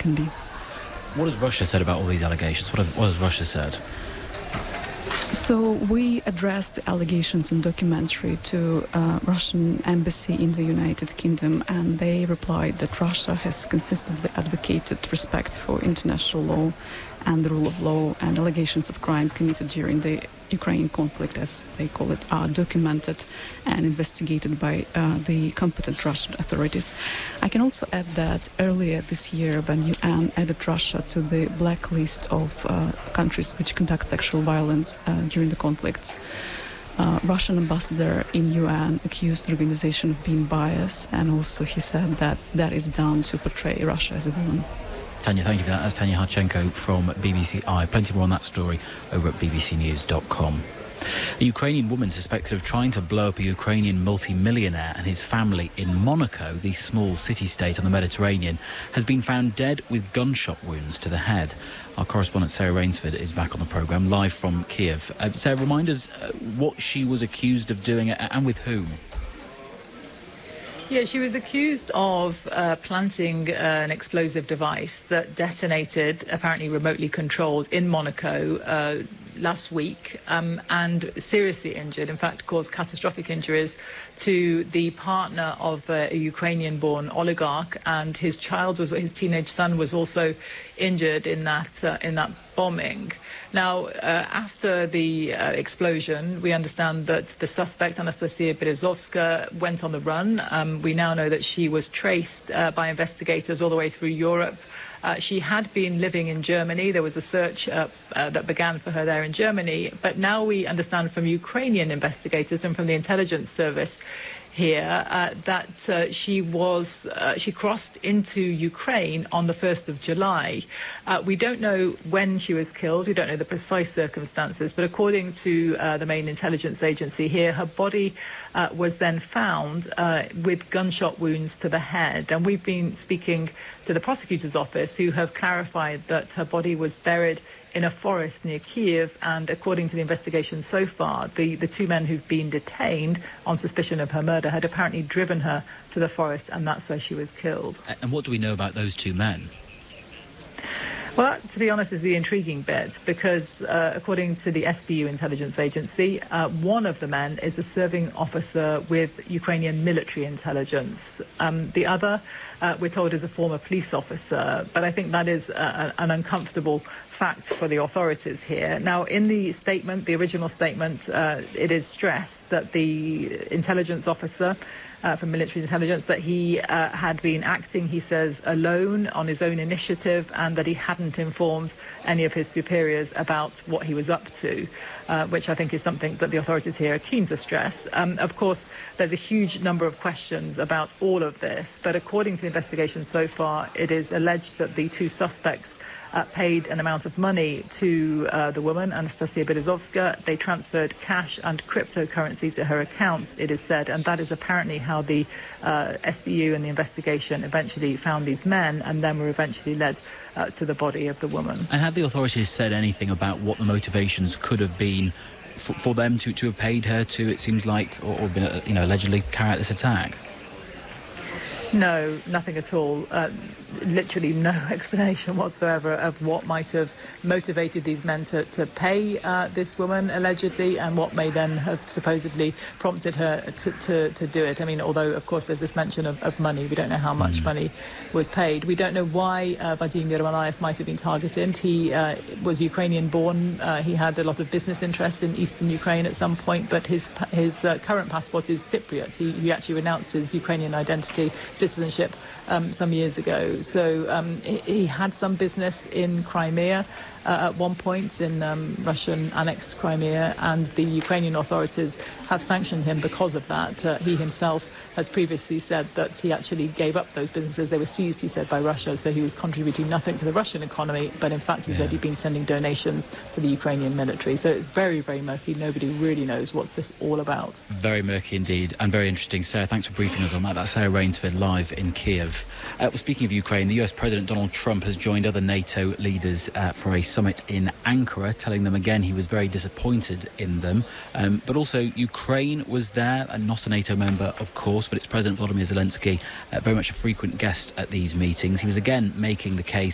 can be. What has Russia said about all these allegations? What has Russia said? So we addressed the allegations in documentary to Russian embassy in the United Kingdom, and they replied that Russia has consistently advocated respect for international law and the rule of law, and allegations of crime committed during the Ukrainian conflict, as they call it, are documented and investigated by the competent Russian authorities. I can also add that earlier this year, when UN added Russia to the blacklist of countries which conduct sexual violence during the conflicts, Russian ambassador in UN accused the organization of being biased, and also he said that that is done to portray Russia as a villain. Tanya, thank you for that. That's Tanya Harchenko from BBC Eye. Plenty more on that story over at bbcnews.com. A Ukrainian woman suspected of trying to blow up a Ukrainian multi-millionaire and his family in Monaco, the small city-state on the Mediterranean, has been found dead with gunshot wounds to the head. Our correspondent Sarah Rainsford is back on the programme, live from Kiev. Sarah, remind us what she was accused of doing and with whom. Yeah, she was accused of planting an explosive device that detonated, apparently remotely controlled, in Monaco last week and seriously injured, in fact, caused catastrophic injuries to the partner of a Ukrainian-born oligarch, and his teenage son was also injured in that bombing. Now, after the explosion, we understand that the suspect, Anastasia Berezovska, went on the run. We now know that she was traced by investigators all the way through Europe. She had been living in Germany. There was a search that began for her there in Germany. But now we understand from Ukrainian investigators and from the intelligence service here that she crossed into Ukraine on the 1st of July. We don't know when she was killed. We don't know the precise circumstances. But according to the main intelligence agency here, her body was then found with gunshot wounds to the head. And we've been speaking to the prosecutor's office, who have clarified that her body was buried in a forest near Kiev, and according to the investigation so far, the two men who've been detained on suspicion of her murder had apparently driven her to the forest, and that's where she was killed. And what do we know about those two men? Well, that, to be honest, is the intriguing bit, because according to the SBU intelligence agency, one of the men is a serving officer with Ukrainian military intelligence. The other, we're told, is a former police officer, but I think that is an uncomfortable fact for the authorities here. Now, in the statement, the original statement, it is stressed that the intelligence officer from military intelligence, that he had been acting, he says, alone on his own initiative, and that he hadn't informed any of his superiors about what he was up to, which I think is something that the authorities here are keen to stress. Of course, there's a huge number of questions about all of this, but according to the investigation so far, it is alleged that the two suspects paid an amount of money to the woman, Anastasia Berezovska. They transferred cash and cryptocurrency to her accounts, it is said, and that is apparently how the SBU and the investigation eventually found these men, and then were eventually led to the body of the woman. And have the authorities said anything about what the motivations could have been for them to have paid her to, it seems like, or been, allegedly carry out this attack? No, nothing at all. Literally no explanation whatsoever of what might have motivated these men to pay this woman, allegedly, and what may then have supposedly prompted her to do it. I mean, although, of course, there's this mention of money. We don't know how much money was paid. We don't know why Vadim Yermolayev might have been targeted. He was Ukrainian-born. He had a lot of business interests in eastern Ukraine at some point, but his current passport is Cypriot. He actually renounced his Ukrainian identity, citizenship, some years ago. So he had some business in Crimea at one point, in Russian annexed Crimea, and the Ukrainian authorities have sanctioned him because of that. He himself has previously said that he actually gave up those businesses. They were seized, he said, by Russia, so he was contributing nothing to the Russian economy, but in fact he said he'd been sending donations to the Ukrainian military. So it's very, very murky. Nobody really knows what's this all about. Very murky indeed, and very interesting. Sarah, thanks for briefing us on that. That's Sarah Rainsford, live in Kiev. Well, speaking of Ukraine, the US President Donald Trump has joined other NATO leaders for a summit in Ankara, telling them again he was very disappointed in them. But also Ukraine was there, and not a NATO member, of course, but it's President Volodymyr Zelensky, very much a frequent guest at these meetings. He was again making the case